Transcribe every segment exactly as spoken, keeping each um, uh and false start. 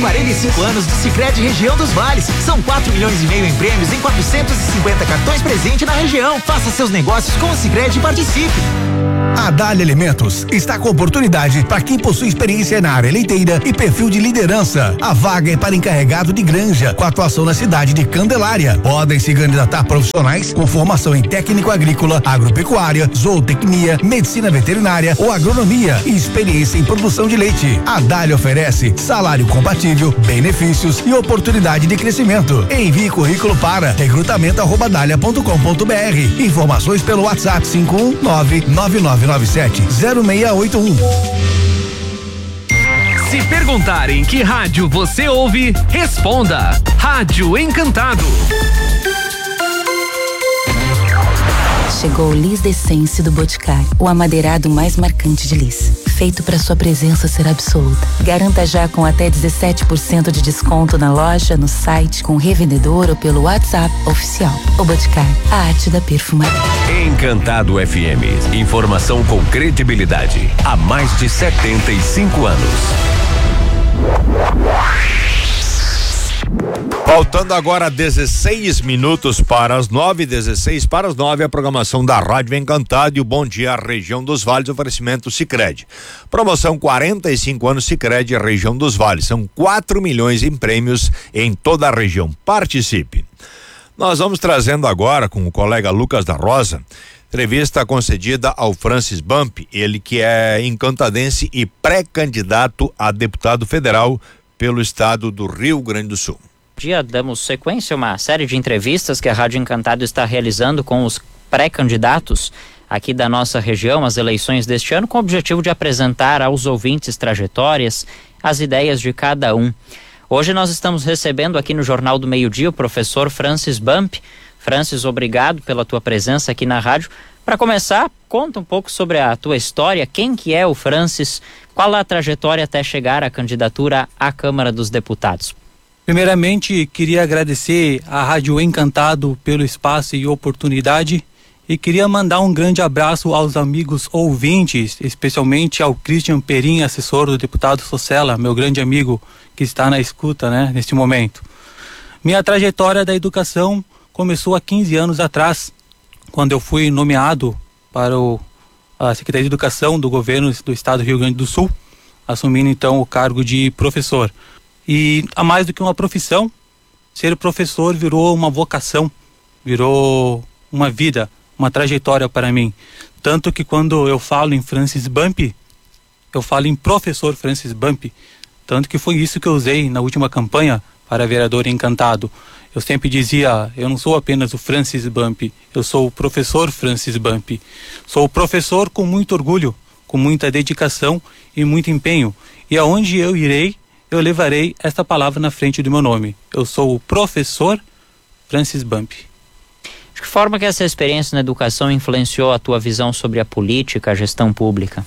quarenta e cinco anos do Sicredi Região dos Vales. São quatro milhões e meio em prêmios em quatrocentos e cinquenta cartões presente na região. Faça seus negócios com o Sicredi e participe. A Dália Alimentos está com oportunidade para quem possui experiência na área leiteira e perfil de liderança. A vaga é para encarregado de granja, com atuação na cidade de Candelária. Podem se candidatar profissionais com formação em técnico agrícola, agropecuária, zootecnia, medicina veterinária ou agronomia e experiência em produção de leite. A Dália oferece salário compatível, benefícios e oportunidade de crescimento. Envie currículo para recrutamento arroba dália ponto com ponto br. Informações pelo WhatsApp cinco um nove nove nove nove sete zero seis oito um. Se perguntarem que rádio você ouve, responda: Rádio Encantado. Chegou o Lis Decence do Boticário, o amadeirado mais marcante de Lis, feito para sua presença ser absoluta. Garanta já com até dezessete por cento de desconto na loja, no site, com revendedor ou pelo WhatsApp oficial. O Boticário, a arte da perfumaria. Encantado F M, informação com credibilidade há mais de setenta e cinco anos. Faltando agora dezesseis minutos para as nove, dezesseis para as nove, a programação da Rádio Encantado e o Bom Dia Região dos Vales, oferecimento Sicredi. Promoção quarenta e cinco anos Sicredi, Região dos Vales. São quatro milhões em prêmios em toda a região. Participe. Nós vamos trazendo agora com o colega Lucas da Rosa, entrevista concedida ao Francis Bump, ele que é encantadense e pré-candidato a deputado federal pelo estado do Rio Grande do Sul. Dia damos sequência a uma série de entrevistas que a Rádio Encantado está realizando com os pré-candidatos aqui da nossa região, às eleições deste ano, com o objetivo de apresentar aos ouvintes trajetórias, as ideias de cada um. Hoje nós estamos recebendo aqui no Jornal do Meio-Dia o professor Francis Bump. Francis, obrigado pela tua presença aqui na rádio. Para começar, conta um pouco sobre a tua história, quem que é o Francis, qual a trajetória até chegar à candidatura à Câmara dos Deputados. Primeiramente, queria agradecer à Rádio Encantado pelo espaço e oportunidade e queria mandar um grande abraço aos amigos ouvintes, especialmente ao Christian Perim, assessor do deputado Socella, meu grande amigo que está na escuta, né, neste momento. Minha trajetória da educação começou há quinze anos atrás, quando eu fui nomeado para o, a Secretaria de Educação do governo do estado do Rio Grande do Sul, assumindo então o cargo de professor. E a mais do que uma profissão, ser professor virou uma vocação, virou uma vida, uma trajetória para mim. Tanto que quando eu falo em Francis Bump, eu falo em professor Francis Bump. Tanto que foi isso que eu usei na última campanha para vereador Encantado. Eu sempre dizia, eu não sou apenas o Francis Bump, eu sou o professor Francis Bump. Sou o professor com muito orgulho, com muita dedicação e muito empenho. E aonde eu irei, eu levarei esta palavra na frente do meu nome. Eu sou o professor Francis Bump. De que forma que essa experiência na educação influenciou a tua visão sobre a política, a gestão pública?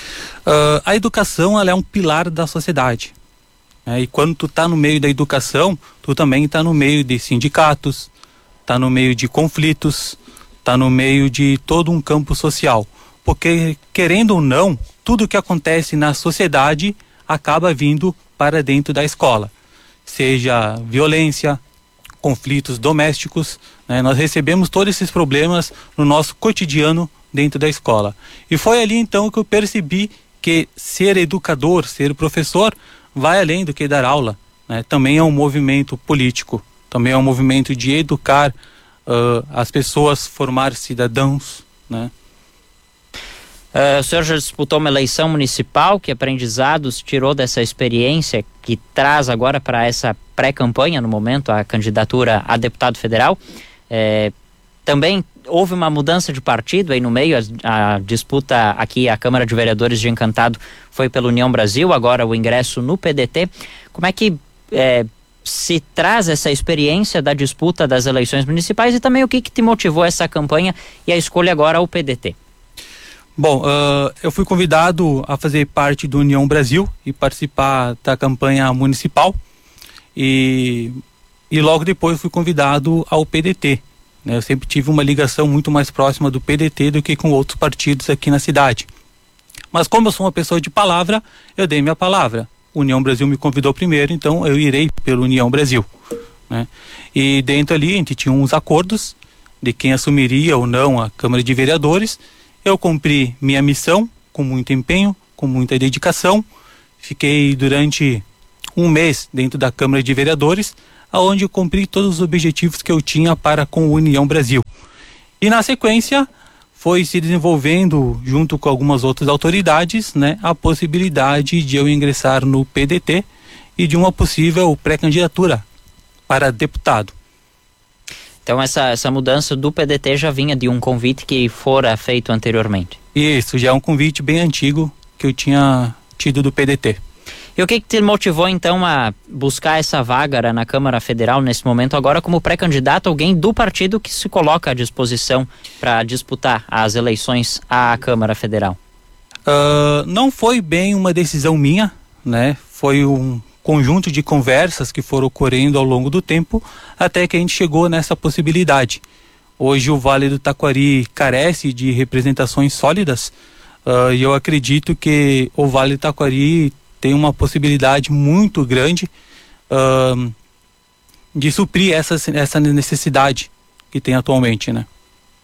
Uh, a educação, ela é um pilar da sociedade. Né? E quando tu tá no meio da educação, tu também tá no meio de sindicatos, tá no meio de conflitos, tá no meio de todo um campo social. Porque, querendo ou não, tudo que acontece na sociedade acaba vindo para dentro da escola, seja violência, conflitos domésticos, né? Nós recebemos todos esses problemas no nosso cotidiano dentro da escola. E foi ali então que eu percebi que ser educador, ser professor, vai além do que dar aula, né? Também é um movimento político, também é um movimento de educar uh, as pessoas, formar cidadãos, né? Uh, o senhor já disputou uma eleição municipal, que aprendizados tirou dessa experiência que traz agora para essa pré-campanha, no momento, a candidatura a deputado federal? É, também houve uma mudança de partido aí no meio, a, a disputa aqui, a Câmara de Vereadores de Encantado foi pela União Brasil, agora o ingresso no P D T. Como é que é, se traz essa experiência da disputa das eleições municipais e também o que, que te motivou essa campanha e a escolha agora ao P D T? Bom, uh, eu fui convidado a fazer parte do União Brasil e participar da campanha municipal e, e logo depois fui convidado ao P D T. Né? Eu sempre tive uma ligação muito mais próxima do P D T do que com outros partidos aqui na cidade. Mas como eu sou uma pessoa de palavra, eu dei minha palavra. União Brasil me convidou primeiro, então eu irei pelo União Brasil, né? E dentro ali a gente tinha uns acordos de quem assumiria ou não a Câmara de Vereadores. Eu cumpri minha missão com muito empenho, com muita dedicação. Fiquei durante um mês dentro da Câmara de Vereadores, aonde eu cumpri todos os objetivos que eu tinha para com o União Brasil. E na sequência foi se desenvolvendo, junto com algumas outras autoridades, né, a possibilidade de eu ingressar no P D T e de uma possível pré-candidatura para deputado. Então essa, essa mudança do P D T já vinha de um convite que fora feito anteriormente? Isso, já é um convite bem antigo que eu tinha tido do P D T. E o que, que te motivou então a buscar essa vaga na Câmara Federal nesse momento agora como pré-candidato, alguém do partido que se coloca à disposição para disputar as eleições à Câmara Federal? Uh, não foi bem uma decisão minha, né? Foi um conjunto de conversas que foram ocorrendo ao longo do tempo até que a gente chegou nessa possibilidade. Hoje o Vale do Taquari carece de representações sólidas, uh, e eu acredito que o Vale do Taquari tem uma possibilidade muito grande uh, de suprir essa, essa necessidade que tem atualmente, né?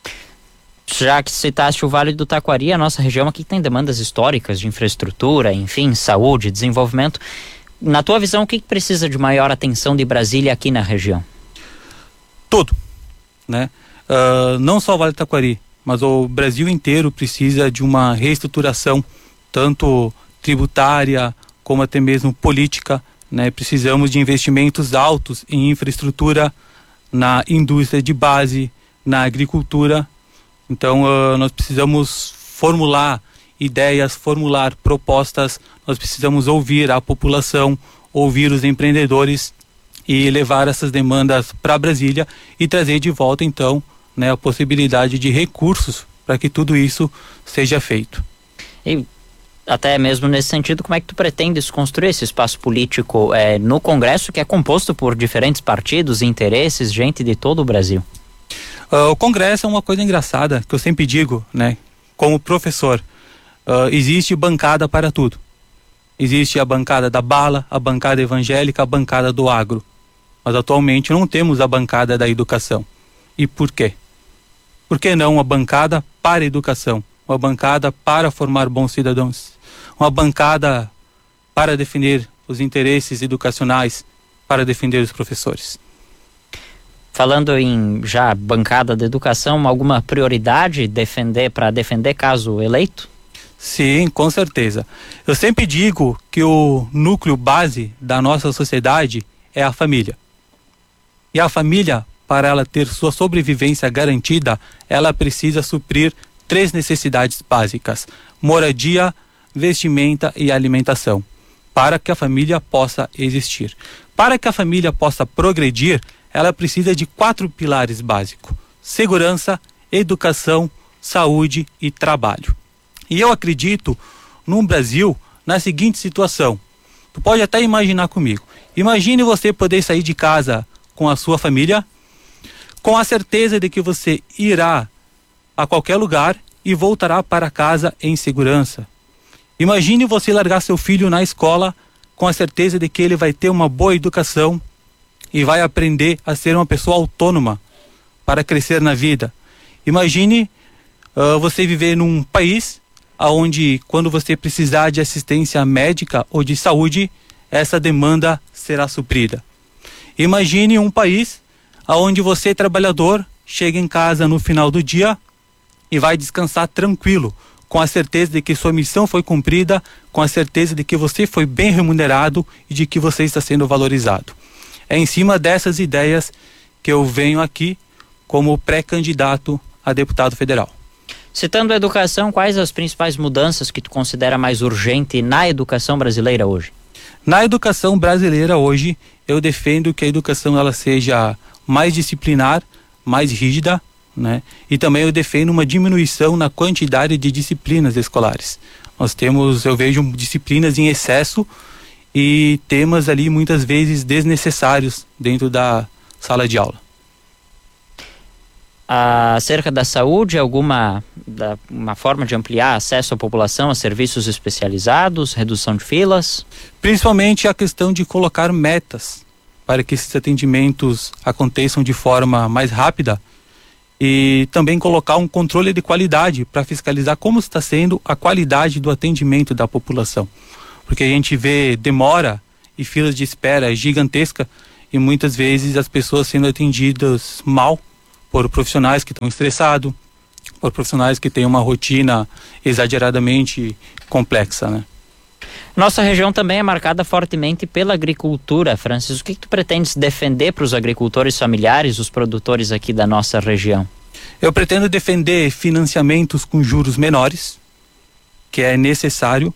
Já que citaste o Vale do Taquari, a nossa região aqui tem demandas históricas de infraestrutura, enfim, saúde, desenvolvimento. Na tua visão, o que, que precisa de maior atenção de Brasília aqui na região? Tudo, né? Uh, não só o Vale do Taquari, mas o Brasil inteiro precisa de uma reestruturação, tanto tributária como até mesmo política, né? Precisamos de investimentos altos em infraestrutura, na indústria de base, na agricultura. Então uh, nós precisamos formular ideias, formular propostas, nós precisamos ouvir a população, ouvir os empreendedores e levar essas demandas para Brasília e trazer de volta então, né, a possibilidade de recursos para que tudo isso seja feito. E até mesmo nesse sentido, como é que tu pretendes construir esse espaço político é, no Congresso, que é composto por diferentes partidos, interesses, gente de todo o Brasil? Uh, o Congresso é uma coisa engraçada, que eu sempre digo, né? Como professor, uh, existe bancada para tudo. Existe a bancada da bala, a bancada evangélica, a bancada do agro. Mas atualmente não temos a bancada da educação. E por quê? Por que não uma bancada para a educação? Uma bancada para formar bons cidadãos? Uma bancada para defender os interesses educacionais, para defender os professores? Falando em já bancada da educação, alguma prioridade defender para defender caso eleito? Sim, com certeza. Eu sempre digo que o núcleo base da nossa sociedade é a família. E a família, para ela ter sua sobrevivência garantida, ela precisa suprir três necessidades básicas: moradia, vestimenta e alimentação, para que a família possa existir. Para que a família possa progredir, ela precisa de quatro pilares básicos: segurança, educação, saúde e trabalho. E eu acredito no Brasil na seguinte situação. Tu pode até imaginar comigo. Imagine você poder sair de casa com a sua família, com a certeza de que você irá a qualquer lugar e voltará para casa em segurança. Imagine você largar seu filho na escola com a certeza de que ele vai ter uma boa educação e vai aprender a ser uma pessoa autônoma para crescer na vida. Imagine uh, você viver num país onde, quando você precisar de assistência médica ou de saúde, essa demanda será suprida. Imagine um país onde você, trabalhador, chega em casa no final do dia e vai descansar tranquilo, com a certeza de que sua missão foi cumprida, com a certeza de que você foi bem remunerado e de que você está sendo valorizado. É em cima dessas ideias que eu venho aqui como pré-candidato a deputado federal. Citando a educação, quais as principais mudanças que tu considera mais urgente na educação brasileira hoje? Na educação brasileira hoje, eu defendo que a educação ela seja mais disciplinar, mais rígida, né? E também eu defendo uma diminuição na quantidade de disciplinas escolares. Nós temos, eu vejo disciplinas em excesso e temas ali muitas vezes desnecessários dentro da sala de aula. acerca da saúde, alguma da, uma forma de ampliar acesso à população a serviços especializados, redução de filas? Principalmente a questão de colocar metas para que esses atendimentos aconteçam de forma mais rápida e também colocar um controle de qualidade para fiscalizar como está sendo a qualidade do atendimento da população. Porque a gente vê demora e filas de espera gigantesca e muitas vezes as pessoas sendo atendidas mal por profissionais que estão estressados, por profissionais que têm uma rotina exageradamente complexa, né? Nossa região também é marcada fortemente pela agricultura. Francis, o que, que tu pretendes defender para os agricultores familiares, os produtores aqui da nossa região? Eu pretendo defender financiamentos com juros menores, que é necessário,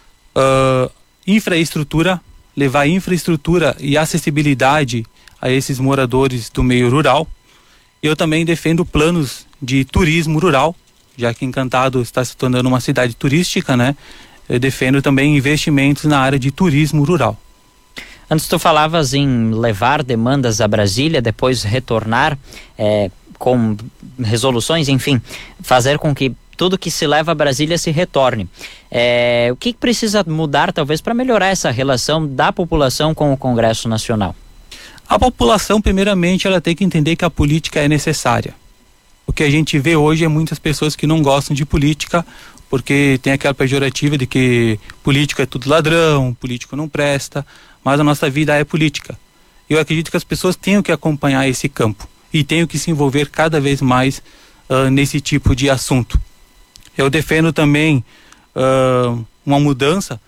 uh, infraestrutura, levar infraestrutura e acessibilidade a esses moradores do meio rural. Eu também defendo planos de turismo rural, já que Encantado está se tornando uma cidade turística, né? Eu defendo também investimentos na área de turismo rural. Antes tu falavas em levar demandas a Brasília, depois retornar é, com resoluções, enfim, fazer com que tudo que se leva a Brasília se retorne. É, o que precisa mudar, talvez, para melhorar essa relação da população com o Congresso Nacional? A população, primeiramente, ela tem que entender que a política é necessária. O que a gente vê hoje é muitas pessoas que não gostam de política, porque tem aquela pejorativa de que político é tudo ladrão, político não presta, mas a nossa vida é política. Eu acredito que as pessoas tenham que acompanhar esse campo e tenham que se envolver cada vez mais uh, nesse tipo de assunto. Eu defendo também uh, uma mudança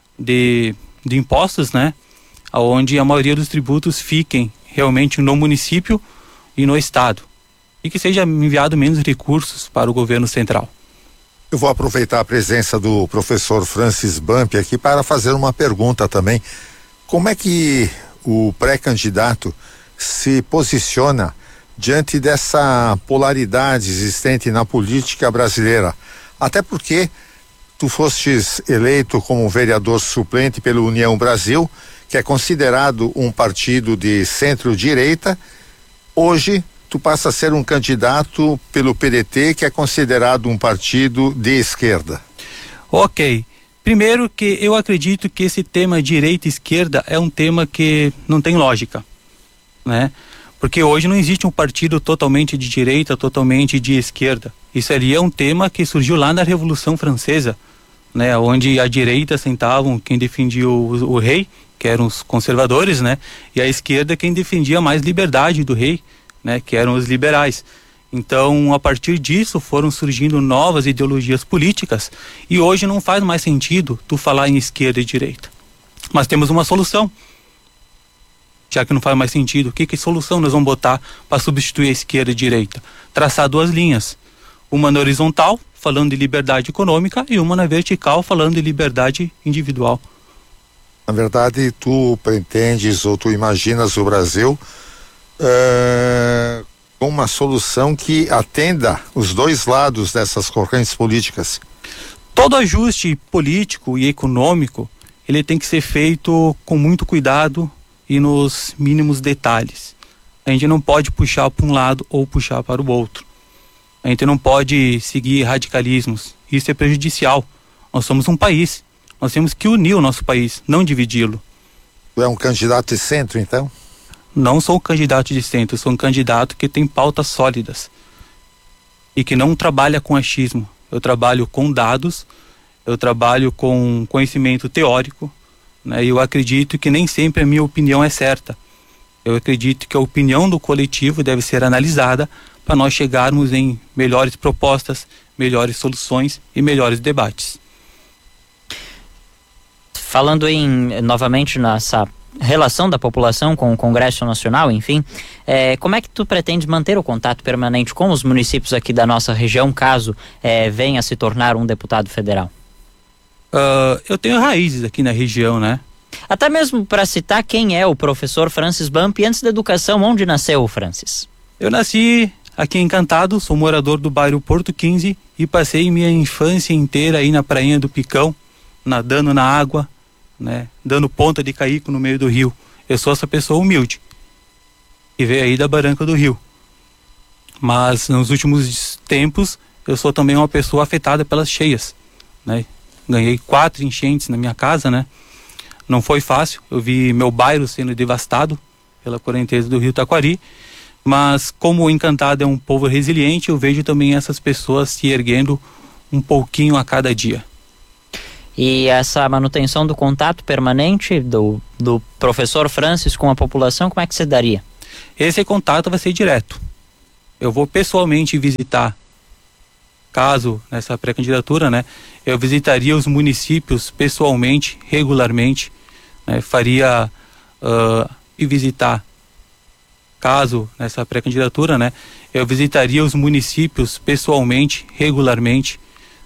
de, de impostos, né? Onde a maioria dos tributos fiquem realmente no município e no estado, e que seja enviado menos recursos para o governo central. Eu vou aproveitar a presença do professor Francis Bump aqui para fazer uma pergunta também. Como é que o pré-candidato se posiciona diante dessa polaridade existente na política brasileira? Até porque tu fostes eleito como vereador suplente pelo União Brasil, que é considerado um partido de centro-direita. Hoje tu passa a ser um candidato pelo P D T, que é considerado um partido de esquerda. Ok. Primeiro que eu acredito que esse tema direita e esquerda é um tema que não tem lógica, né? Porque hoje não existe um partido totalmente de direita, totalmente de esquerda. Isso ali é um tema que surgiu lá na Revolução Francesa, né? Onde a direita sentavam quem defendia o, o rei, que eram os conservadores, né? E a esquerda quem defendia mais liberdade do rei, né? Que eram os liberais. Então, a partir disso foram surgindo novas ideologias políticas e hoje não faz mais sentido tu falar em esquerda e direita. Mas temos uma solução. Já que não faz mais sentido, que, que solução nós vamos botar para substituir a esquerda e direita? Traçar duas linhas. Uma na horizontal, falando de liberdade econômica, e uma na vertical, falando de liberdade individual. Na verdade, tu pretendes ou tu imaginas o Brasil uh, com uma solução que atenda os dois lados dessas correntes políticas. Todo ajuste político e econômico, ele tem que ser feito com muito cuidado e nos mínimos detalhes. A gente não pode puxar para um lado ou puxar para o outro. A gente não pode seguir radicalismos. Isso é prejudicial. Nós somos um país. Nós temos que unir o nosso país, não dividi-lo. Tu é um candidato de centro, então? Não sou um candidato de centro, sou um candidato que tem pautas sólidas e que não trabalha com achismo. Eu trabalho com dados, eu trabalho com conhecimento teórico, né? E eu acredito que nem sempre a minha opinião é certa. Eu acredito que a opinião do coletivo deve ser analisada para nós chegarmos em melhores propostas, melhores soluções e melhores debates. Falando em, novamente, nessa relação da população com o Congresso Nacional, enfim, é, como é que tu pretendes manter o contato permanente com os municípios aqui da nossa região, caso é, venha a se tornar um deputado federal? Uh, eu tenho raízes aqui na região, né? Até mesmo para citar quem é o professor Francis Bump, antes da educação, onde nasceu o Francis? Eu nasci aqui em Encantado, sou morador do bairro Porto quinze e passei minha infância inteira aí na prainha do Picão, nadando na água, né, dando ponta de caico no meio do rio. Eu sou essa pessoa humilde e veio aí da Barranca do Rio. Mas nos últimos tempos eu sou também uma pessoa afetada pelas cheias, né? Ganhei quatro enchentes na minha casa, né? Não foi fácil, eu vi meu bairro sendo devastado pela correnteza do rio Taquari, mas como o Encantado é um povo resiliente, eu vejo também essas pessoas se erguendo um pouquinho a cada dia. E essa manutenção do contato permanente do, do professor Francis com a população, como é que você daria? Esse contato vai ser direto. Eu vou pessoalmente visitar, caso nessa pré-candidatura, né, eu visitaria os municípios pessoalmente, regularmente, né, faria uh, e visitar, caso nessa pré-candidatura, né, eu visitaria os municípios pessoalmente, regularmente,